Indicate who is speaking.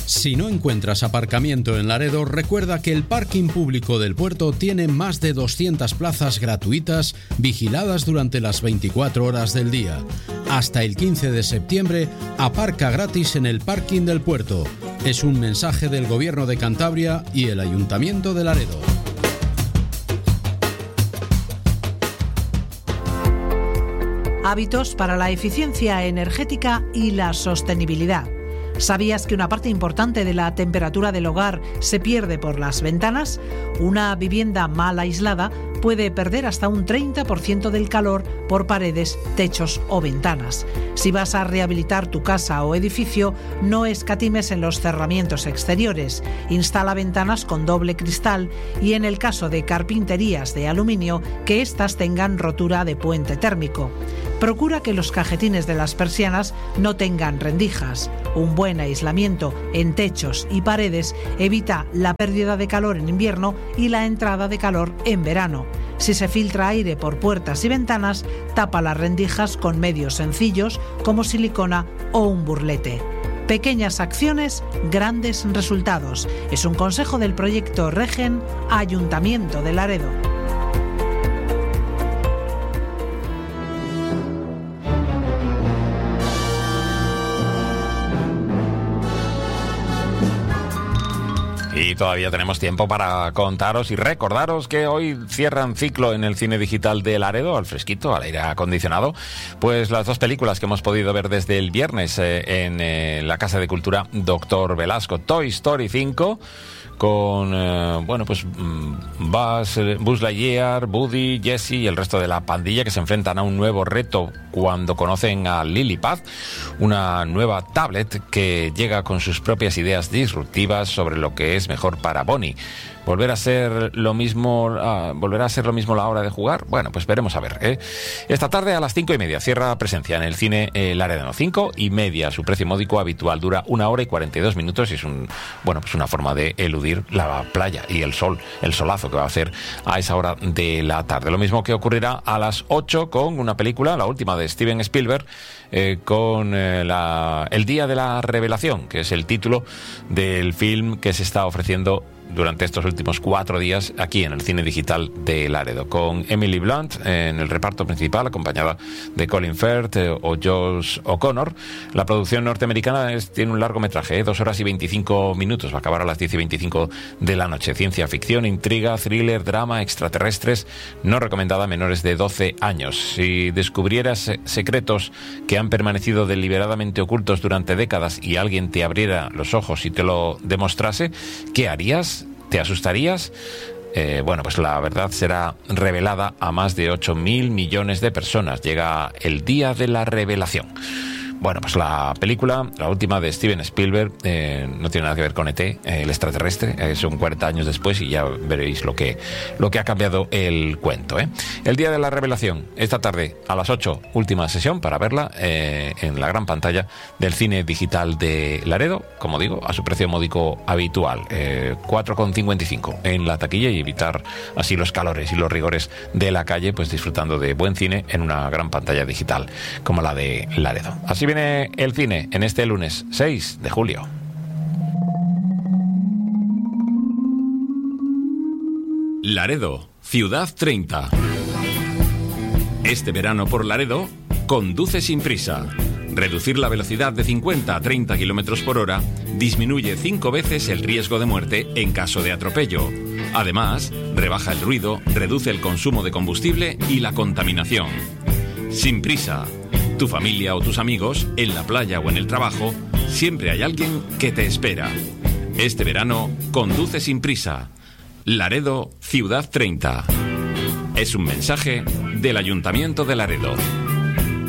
Speaker 1: Si no encuentras aparcamiento en Laredo, recuerda que el parking público del puerto tiene más de 200 plazas gratuitas vigiladas durante las 24 horas del día. Hasta el 15 de septiembre, aparca gratis en el parking del puerto. Es un mensaje del Gobierno de Cantabria y el Ayuntamiento de Laredo.
Speaker 2: Hábitos para la eficiencia energética y la sostenibilidad. ¿Sabías que una parte importante de la temperatura del hogar se pierde por las ventanas? Una vivienda mal aislada puede perder hasta un 30% del calor por paredes, techos o ventanas. Si vas a rehabilitar tu casa o edificio, no escatimes en los cerramientos exteriores. Instala ventanas con doble cristal y, en el caso de carpinterías de aluminio, que éstas tengan rotura de puente térmico. Procura que los cajetines de las persianas no tengan rendijas. Un buen aislamiento en techos y paredes evita la pérdida de calor en invierno y la entrada de calor en verano. Si se filtra aire por puertas y ventanas, tapa las rendijas con medios sencillos como silicona o un burlete. Pequeñas acciones, grandes resultados. Es un consejo del proyecto Regen, Ayuntamiento de Laredo.
Speaker 3: Y todavía tenemos tiempo para contaros y recordaros que hoy cierran ciclo en el cine digital de Laredo, al fresquito, al aire acondicionado, pues las dos películas que hemos podido ver desde el viernes en la Casa de Cultura Doctor Velasco. Toy Story 5, con, Buzz Lightyear, Woody, Jesse y el resto de la pandilla que se enfrentan a un nuevo reto cuando conocen a Lillipad, una nueva tablet que llega con sus propias ideas disruptivas sobre lo que es mejor para Bonnie. ¿Volverá a ser lo mismo la hora de jugar? Bueno, pues veremos a ver, ¿eh? Esta tarde a las 5:30 cierra presencia en el cine Laredano. 5:30, su precio módico habitual dura 1 hora y 42 minutos y es una forma de eludir la playa y el sol, el solazo que va a hacer a esa hora de la tarde. Lo mismo que ocurrirá a las 8 con una película, la última de Steven Spielberg, con El Día de la Revelación, que es el título del film que se está ofreciendo durante estos últimos 4 días aquí en el cine digital de Laredo, con Emily Blunt en el reparto principal, acompañada de Colin Firth o Josh O'Connor. La producción norteamericana tiene un largometraje, 2 horas y 25 minutos, va a acabar a las 10:25 de la noche. Ciencia ficción, intriga, thriller, drama, extraterrestres, no recomendada a menores de 12 años. Si descubrieras secretos que han permanecido deliberadamente ocultos durante décadas y alguien te abriera los ojos y te lo demostrase, ¿qué harías? ¿Te asustarías? Pues la verdad será revelada a más de 8.000 millones de personas. Llega el día de la revelación. Bueno, pues la película, la última de Steven Spielberg, no tiene nada que ver con ET, el extraterrestre, son 40 años después y ya veréis lo que ha cambiado el cuento, ¿eh? El día de la revelación, esta tarde a las 8, última sesión para verla en la gran pantalla del cine digital de Laredo, como digo, a su precio módico habitual, 4,55 en la taquilla, y evitar así los calores y los rigores de la calle, pues disfrutando de buen cine en una gran pantalla digital como la de Laredo. Así viene el cine en este lunes 6 de julio.
Speaker 1: Laredo, Ciudad 30. Este verano por Laredo, conduce sin prisa. Reducir la velocidad de 50 a 30 km por hora disminuye 5 veces el riesgo de muerte en caso de atropello. Además, rebaja el ruido, reduce el consumo de combustible y la contaminación. Sin prisa. Tu familia o tus amigos, en la playa o en el trabajo, siempre hay alguien que te espera. Este verano, conduce sin prisa. Laredo, Ciudad 30. Es un mensaje del Ayuntamiento de Laredo.